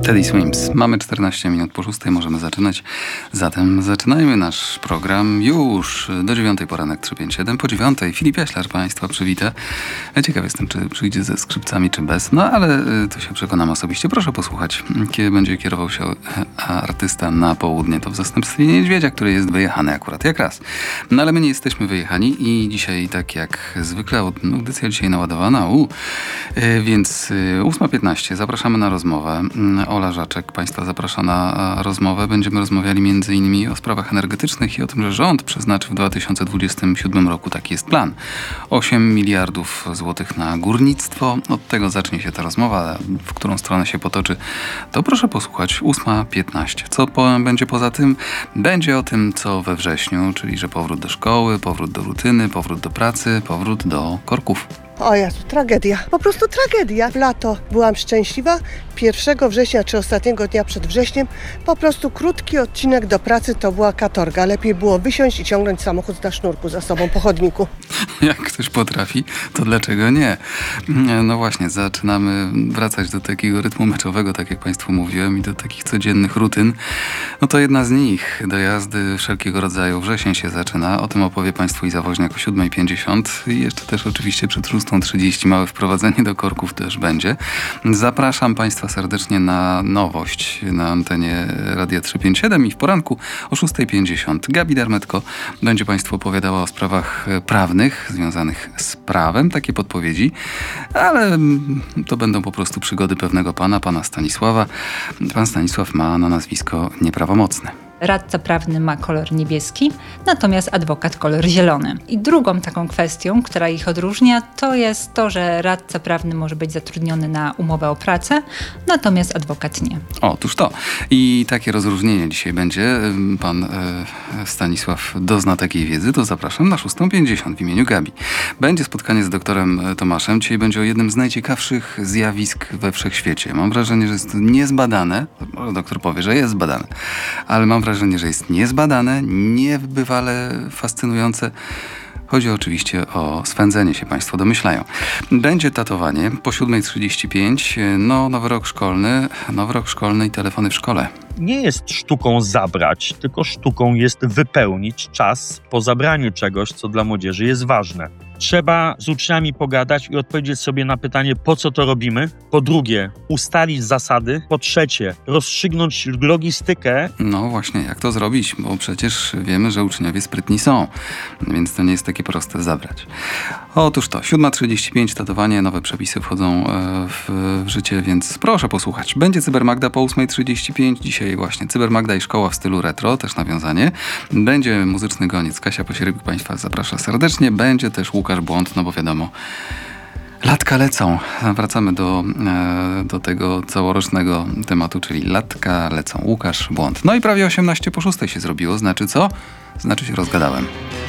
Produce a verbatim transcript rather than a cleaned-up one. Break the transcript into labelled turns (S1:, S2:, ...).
S1: Teddy Swims. Mamy czternaście minut po szóstej, możemy zaczynać. Zatem zaczynajmy nasz program już do dziewiątej, poranek trzy pięć siedem. Po dziewiątej Filip Jaślar Państwa przywita. Ciekaw jestem, czy przyjdzie ze skrzypcami, czy bez. No ale to się przekonam osobiście. Proszę posłuchać, kiedy będzie kierował się artysta na południe. To w zastępstwie Niedźwiedzia, który jest wyjechany akurat jak raz. No ale my nie jesteśmy wyjechani i dzisiaj, tak jak zwykle, audycja dzisiaj naładowana. U, więc ósma piętnaście. Zapraszamy na rozmowę. Ola Żaczek Państwa zaprasza na rozmowę. Będziemy rozmawiali między innymi o sprawach energetycznych i o tym, że rząd przeznaczy w dwa tysiące dwudziestym siódmym roku, taki jest plan, osiem miliardów złotych na górnictwo. Od tego zacznie się ta rozmowa, w którą stronę się potoczy, to proszę posłuchać. ósma piętnaście. Co po, będzie poza tym? Będzie o tym, co we wrześniu, czyli że powrót do szkoły, powrót do rutyny, powrót do pracy, powrót do korków.
S2: O Jezu, tragedia. Po prostu tragedia. W lato byłam szczęśliwa. pierwszego września, czy ostatniego dnia przed wrześniem, po prostu krótki odcinek do pracy to była katorga. Lepiej było wysiąść i ciągnąć samochód na sznurku za sobą po chodniku.
S1: Jak ktoś potrafi, to dlaczego nie? No właśnie, zaczynamy wracać do takiego rytmu meczowego, tak jak Państwu mówiłem, i do takich codziennych rutyn. No to jedna z nich, dojazdy wszelkiego rodzaju. Wrzesień się zaczyna. O tym opowie Państwu Iza Woźniak o siódma pięćdziesiąt. I jeszcze też oczywiście przed szóstą trzydzieści małe wprowadzenie do korków też będzie. Zapraszam Państwa serdecznie na nowość na antenie Radia trzysta pięćdziesiąt siedem i w poranku o szósta pięćdziesiąt Gabi Darmetko będzie Państwu opowiadała o sprawach prawnych związanych z prawem, takie podpowiedzi, ale to będą po prostu przygody pewnego pana, pana Stanisława. Pan Stanisław ma na nazwisko nieprawomocne.
S3: Radca prawny ma kolor niebieski, natomiast adwokat kolor zielony. I drugą taką kwestią, która ich odróżnia, to jest to, że radca prawny może być zatrudniony na umowę o pracę, natomiast adwokat nie.
S1: Otóż to. I takie rozróżnienie dzisiaj będzie. Pan e, Stanisław dozna takiej wiedzy, to zapraszam na szóstą pięćdziesiąt w imieniu Gabi. Będzie spotkanie z doktorem Tomaszem. Dzisiaj będzie o jednym z najciekawszych zjawisk we wszechświecie. Mam wrażenie, że jest niezbadane. Może doktor powie, że jest zbadane, ale mam wrażenie, wrażenie, że jest niezbadane, niebywale fascynujące. Chodzi oczywiście o swędzenie się, Państwo domyślają. Będzie tatowanie po siódma trzydzieści pięć. No, nowy rok szkolny, nowy rok szkolny i telefony w szkole.
S4: Nie jest sztuką zabrać, tylko sztuką jest wypełnić czas po zabraniu czegoś, co dla młodzieży jest ważne. Trzeba z uczniami pogadać i odpowiedzieć sobie na pytanie, po co to robimy. Po drugie, ustalić zasady. Po trzecie, rozstrzygnąć logistykę.
S1: No właśnie, jak to zrobić? Bo przecież wiemy, że uczniowie sprytni są, więc to nie jest takie proste zabrać. Otóż to, siódma trzydzieści pięć, tatowanie, nowe przepisy wchodzą w, w życie, więc proszę posłuchać. Będzie Cybermagda po ósma trzydzieści pięć. Dzisiaj właśnie Cybermagda i szkoła w stylu retro, też nawiązanie. Będzie muzyczny goniec. Kasia Posierybik Państwa zaprasza serdecznie. Będzie też Łukasz Błąd, no bo wiadomo, latka lecą. Wracamy do, do tego całorocznego tematu, czyli latka lecą. Łukasz Błąd. No i prawie osiemnaście po szóstej się zrobiło. Znaczy co? Znaczy się rozgadałem.